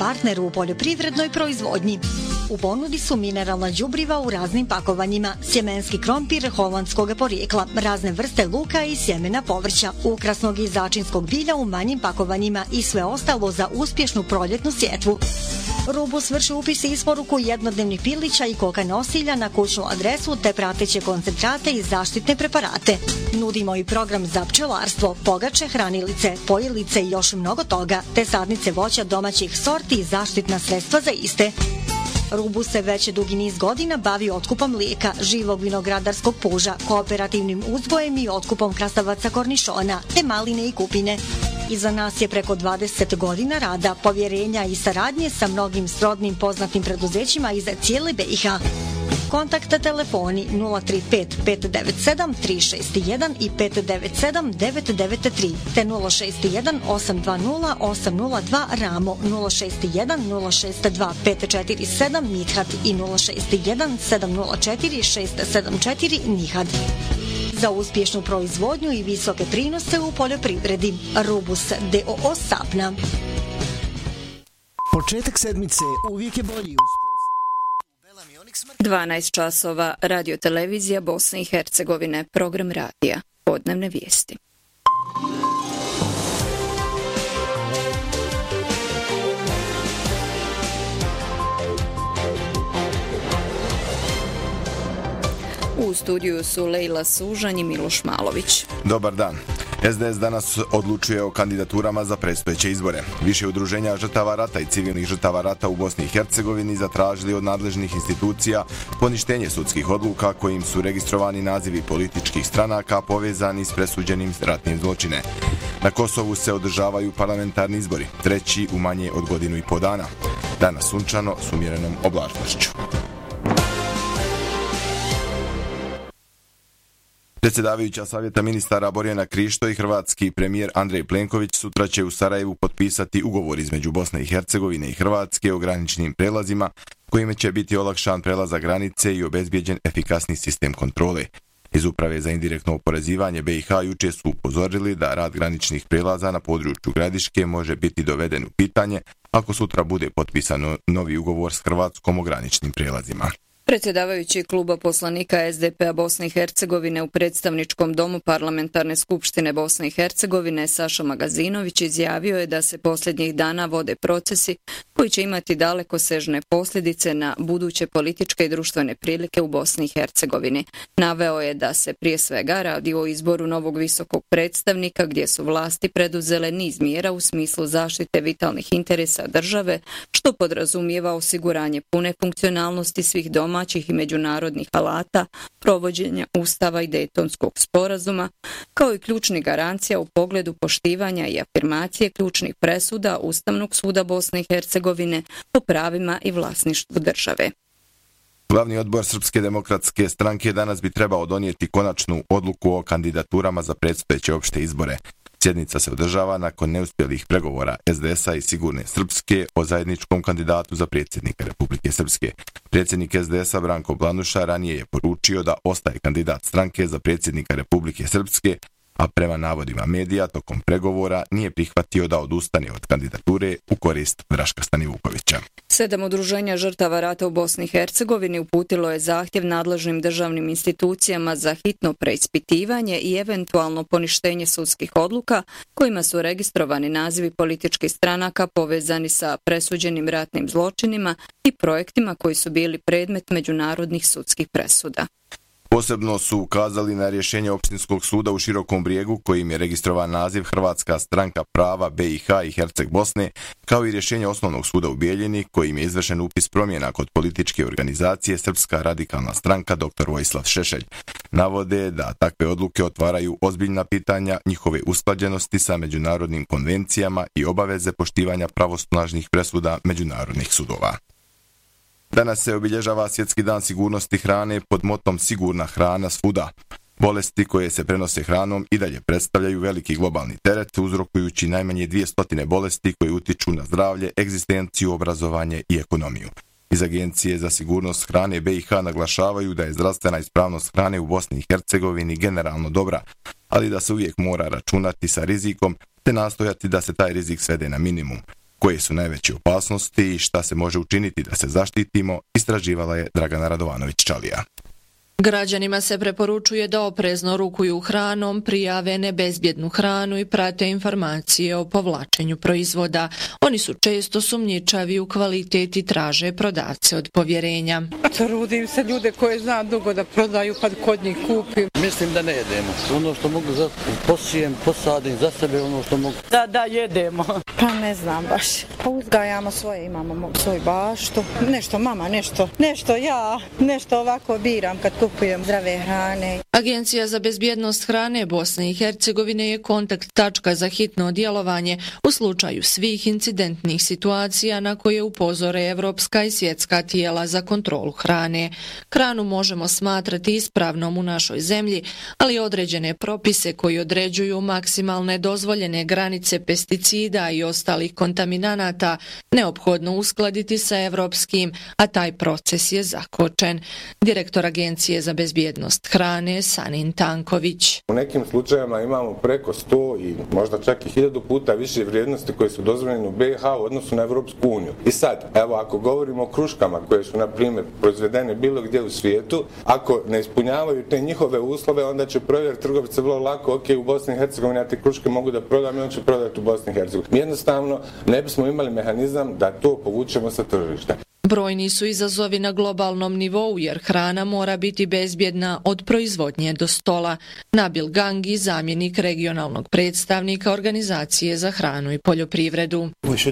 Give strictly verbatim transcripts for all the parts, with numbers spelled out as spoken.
partner u poljoprivrednoj proizvodnji. U ponudi su mineralna đubriva u raznim pakovanjima, sjemenski krompir holandskog porijekla, razne vrste luka i sjemena povrća, ukrasnog i začinskog bilja u manjim pakovanjima i sve ostalo za uspješnu proljetnu sjetvu. Rubus vrši upis i isporuku jednodnevnih pilića i koka nosilja na kućnu adresu te prateće koncentrate i zaštitne preparate. Nudimo i program za pčelarstvo, pogače, hranilice, pojilice i još mnogo toga, te sadnice voća domaćih sorti i zaštitna sredstva za iste. Rubus se već dugi niz godina bavi otkupom mlijeka, živog vinogradarskog puža, kooperativnim uzgojem i otkupom krastavaca kornišona, te maline i kupine. Iza nas je preko dvadeset godina rada, povjerenja i saradnje sa mnogim srodnim poznatim preduzećima iz cijele B i H. Kontakt telefoni nula tri pet pet devet sedam tri šest jedan i pet devet sedam devet devet tri te nula šest jedan osam dva nula osam nula dva Ramo, nula šest jedan nula šest dva pet četiri sedam Mithat i nula šest jedan sedam nula četiri šest sedam četiri Nihad. Za uspješnu proizvodnju i visoke prinose u poljoprivredi. Rubus d o o Sapna. Početak sedmice uvijek je bolji uz dvanaest časova, radio televizija Bosne i Hercegovine, program radija, podnevne vijesti. U studiju su Lejla Sužanj i Miloš Malović. Dobar dan. S D S danas odlučuje o kandidaturama za predstojeće izbore. Više udruženja žrtava rata i civilnih žrtava rata u Bosni i Hercegovini zatražili od nadležnih institucija poništenje sudskih odluka kojim su registrovani nazivi političkih stranaka povezani s presuđenim ratnim zločine. Na Kosovu se održavaju parlamentarni izbori, treći u manje od godinu i po dana. Danas sunčano s umjerenom oblačnošću. Predsjedavajuća savjeta ministara Borjana Krišto i hrvatski premijer Andrej Plenković sutra će u Sarajevu potpisati ugovor između Bosne i Hercegovine i Hrvatske o graničnim prelazima, kojime će biti olakšan prelazak granice i obezbijeđen efikasni sistem kontrole. Iz Uprave za indirektno oporezivanje B i H jučer su upozorili da rad graničnih prelaza na području Gradiške može biti doveden u pitanje ako sutra bude potpisan novi ugovor s Hrvatskom o graničnim prelazima. Predsjedavajući kluba poslanika S D P-a Bosne i Hercegovine u predstavničkom domu Parlamentarne skupštine Bosne i Hercegovine Saša Magazinović izjavio je da se posljednjih dana vode procesi koji će imati dalekosežne posljedice na buduće političke i društvene prilike u Bosni i Hercegovini. Naveo je da se prije svega radi o izboru novog visokog predstavnika gdje su vlasti preduzele niz mjera u smislu zaštite vitalnih interesa države, što podrazumijeva osiguranje pune funkcionalnosti svih doma domaćih i međunarodnih alata, provođenja Ustava i Dejtonskog sporazuma, kao i ključnih garancija u pogledu poštivanja i afirmacije ključnih presuda Ustavnog suda Bosne i Hercegovine o pravima i vlasništvu države. Glavni odbor Srpske demokratske stranke danas bi trebao donijeti konačnu odluku o kandidaturama za predstojeće opšte izbore. Sjednica se održava nakon neuspjelih pregovora S D S-a i Sigurne Srpske o zajedničkom kandidatu za predsjednika Republike Srpske. Predsjednik S D S-a Branko Blanuša ranije je poručio da ostaje kandidat stranke za predsjednika Republike Srpske, a prema navodima medija tokom pregovora nije prihvatio da odustane od kandidature u korist Draška Stanivukovića. Sedam udruženja žrtava rata u Bosni i Hercegovini uputilo je zahtjev nadležnim državnim institucijama za hitno preispitivanje i eventualno poništenje sudskih odluka kojima su registrovani nazivi političkih stranaka povezani sa presuđenim ratnim zločinima i projektima koji su bili predmet međunarodnih sudskih presuda. Posebno su ukazali na rješenje Opštinskog suda u Širokom Brijegu kojim je registrovan naziv Hrvatska stranka prava B i H i Herceg Bosne, kao i rješenje Osnovnog suda u Bijeljini kojim je izvršen upis promjena kod političke organizacije Srpska radikalna stranka dr Vojislav Šešelj. Navode da takve odluke otvaraju ozbiljna pitanja njihove usklađenosti sa međunarodnim konvencijama i obaveze poštivanja pravosnažnih presuda međunarodnih sudova. Danas se obilježava Svjetski dan sigurnosti hrane pod motom Sigurna hrana svuda. Bolesti koje se prenose hranom i dalje predstavljaju veliki globalni teret, uzrokujući najmanje dvije stotine bolesti koje utiču na zdravlje, egzistenciju, obrazovanje i ekonomiju. Iz Agencije za sigurnost hrane B i H naglašavaju da je zdravstvena ispravnost hrane u Bosni i Hercegovini generalno dobra, ali da se uvijek mora računati sa rizikom te nastojati da se taj rizik svede na minimum. Koje su najveće opasnosti i šta se može učiniti da se zaštitimo, istraživala je Dragana Radovanović-Čalija. Građanima se preporučuje da oprezno rukuju hranom, prijave nebezbjednu hranu i prate informacije o povlačenju proizvoda. Oni su često sumnjičavi u kvalitet i traže prodavce od povjerenja. Trudim se ljude koje znam dugo da prodaju pa kod njih kupim. Mislim da ne jedemo. Ono što mogu za posijem, posadim za sebe, ono što mogu. Da, da, jedemo. Pa ne znam baš. Pa uzgajamo svoje, imamo svoju baštu. Nešto mama, nešto, nešto ja, nešto ovako biram kad kupujem zdrave hrane. Agencija za bezbjednost hrane Bosne i Hercegovine je kontakt tačka za hitno djelovanje u slučaju svih incidentnih situacija na koje upozore evropska i svjetska tijela za kontrolu hrane. Hranu možemo smatrati ispravnom u našoj zemlji, ali određene propise koji određuju maksimalne dozvoljene granice pesticida i ostalih kontaminanata neophodno uskladiti sa evropskim, a taj proces je zakočen. Direktor Agencije za bezbjednost hrane Sanin Tanković. U nekim slučajevima imamo preko sto i možda čak i hiljadu puta više vrijednosti koje su dozvoljene u B i H u odnosu na Evropsku uniju. I sad, evo, ako govorimo o kruškama koje su, na primjer, proizvedene bilo gdje u svijetu, ako ne ispunjavaju te njihove uslove, onda će provjeriti trgovice vrlo lako, ok, u Bosni i Hercegovini ja te kruške mogu da prodam i on će prodati u Bosni i Hercegovini. Mi jednostavno ne bismo imali mehanizam da to povučemo sa tržišta. Brojni su izazovi na globalnom nivou jer hrana mora biti bezbjedna od proizvodnje do stola. Nabil Gangi, zamjenik regionalnog predstavnika Organizacije za hranu i poljoprivredu.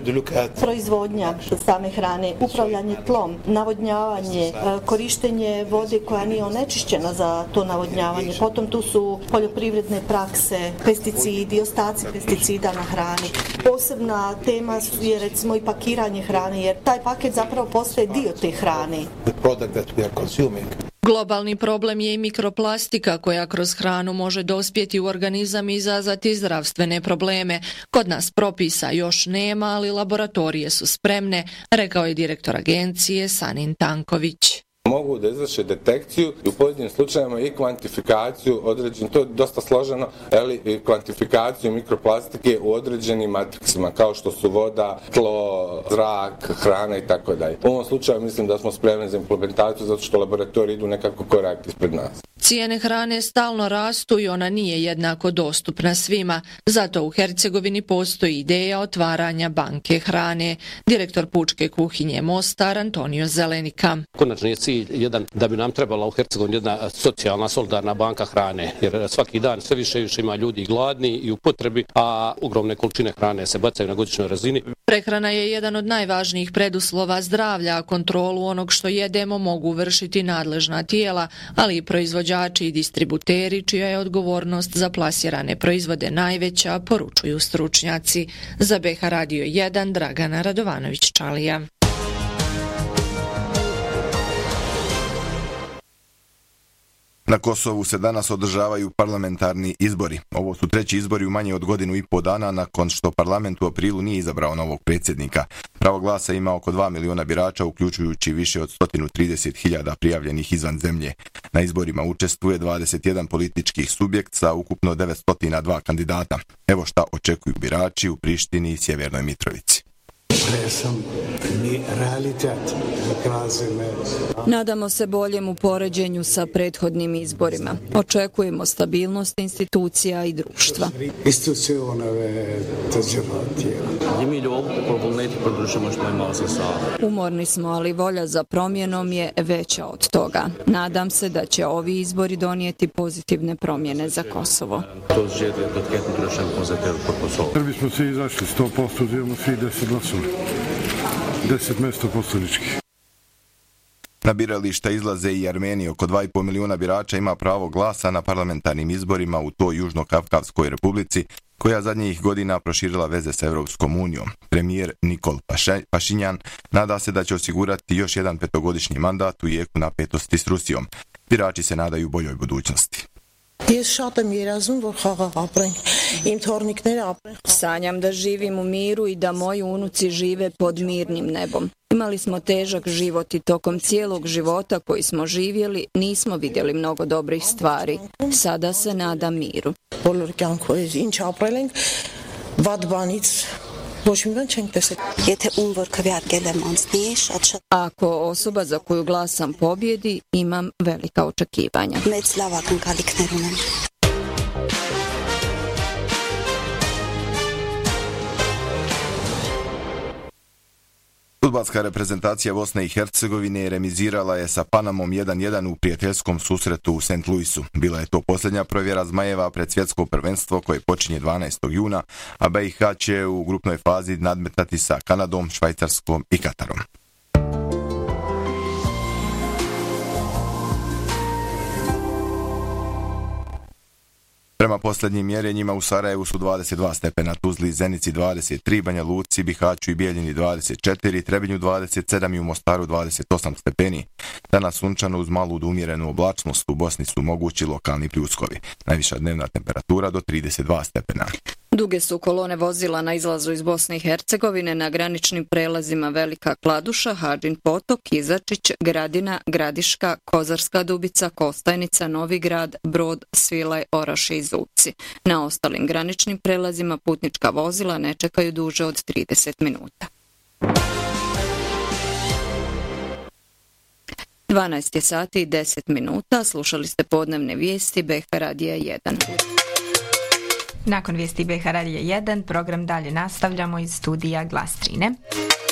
Proizvodnja same hrane, upravljanje tlom, navodnjavanje, korištenje vode koja nije onečišćena za to navodnjavanje. Potom tu su poljoprivredne prakse, pesticidi, ostaci pesticida na hrani. Posebna tema je recimo i pakiranje hrane jer taj paket zapravo postaje dio te hrane. Globalni problem je i mikroplastika koja kroz hranu može dospjeti u organizam i izazvati zdravstvene probleme. Kod nas propisa još nema, ali laboratorije su spremne, rekao je direktor agencije Sanin Tanković. Mogu da izvrše detekciju i u pojedinim slučajevima i kvantifikaciju određen, to je dosta složeno, ali i kvantifikaciju mikroplastike u određenim matriksima, kao što su voda, tlo, zrak, hrana i tako dalje. U ovom slučaju mislim da smo spremni za implementaciju zato što laboratoriji idu nekako korak ispred nas. Cijene hrane stalno rastu i ona nije jednako dostupna svima. Zato u Hercegovini postoji ideja otvaranja banke hrane. Direktor pučke kuhinje Mostar Antonio Zelenika. Konačni je cilj jedan da bi nam trebala u Hercegovini jedna socijalna solidarna banka hrane, jer svaki dan sve više i više ima ljudi gladni i u potrebi, a ogromne količine hrane se bacaju na godišnjoj razini. Prehrana je jedan od najvažnijih preduslova zdravlja, a kontrolu onog što jedemo mogu vršiti nadležna tijela, ali i proizvođači i distributeri, čija je odgovornost za plasirane proizvode najveća, poručuju stručnjaci. Za B H Radio jedan, Dragana Radovanović-Čalija. Na Kosovu se danas održavaju parlamentarni izbori. Ovo su treći izbori u manje od godinu i po dana nakon što parlament u aprilu nije izabrao novog predsjednika. Pravo glasa ima oko dva miliona birača, uključujući više od sto trideset hiljada prijavljenih izvan zemlje. Na izborima učestvuje dvadeset jedan političkih subjekt sa ukupno devetsto dva kandidata. Evo šta očekuju birači u Prištini i Sjevernoj Mitrovici. Nadamo se boljem u poređenju sa prethodnim izborima. Očekujemo stabilnost institucija i društva. Umorni smo, ali volja za promjenom je veća od toga. Nadam se da će ovi izbori donijeti pozitivne promjene za Kosovo. Srbi smo svi izašli sto posto, imamo svi deset glasova. deset mjesta poslaničkih. Na birališta izlaze i Armenije. Oko dva i pol miliona birača ima pravo glasa na parlamentarnim izborima u toj Južno-Kavkavskoj republici, koja zadnjih godina proširila veze sa Evropskom unijom. Premijer Nikol Pašinjan nada se da će osigurati još jedan petogodišnji mandat u jeku napetosti s Rusijom. Birači se nadaju boljoj budućnosti. Sanjam da živim u miru i da moji unuci žive pod mirnim nebom. Imali smo težak život i tokom cijelog života koji smo živjeli nismo vidjeli mnogo dobrih stvari. Sada se nadam miru. Ako osoba za koju glasam pobjedi, imam velika očekivanja. Fudbalska reprezentacija Bosne i Hercegovine remizirala je sa Panamom jedan jedan u prijateljskom susretu u Saint Louisu. Bila je to posljednja provjera Zmajeva pred svjetsko prvenstvo koje počinje dvanaestog juna, a B i H će u grupnoj fazi nadmetati sa Kanadom, Švajcarskom i Katarom. Prema posljednjim mjerenjima u Sarajevu su dvadeset dva stepena, Tuzli i Zenici dvadeset tri, Banja Luci, Bihaću i Bijeljini dvadeset četiri, Trebinju dvadeset sedam i u Mostaru dvadeset osam stepeni. Danas sunčano uz malu do umjerenu oblačnost, u Bosni su mogući lokalni pljuskovi. Najviša dnevna temperatura do trideset dva stepena. Duge su kolone vozila na izlazu iz Bosne i Hercegovine na graničnim prelazima Velika Kladuša, Hadžin Potok, Izačić, Gradina, Gradiška, Kozarska Dubica, Kostajnica, Novi Grad, Brod, Svilaj, Oraše i Zupci. Na ostalim graničnim prelazima putnička vozila ne čekaju duže od trideset minuta. dvanaest je sati i deset minuta, slušali ste podnevne vijesti B H Radija jedan. Nakon vijesti B H Radija jedan, program dalje nastavljamo iz studija Glas Trine.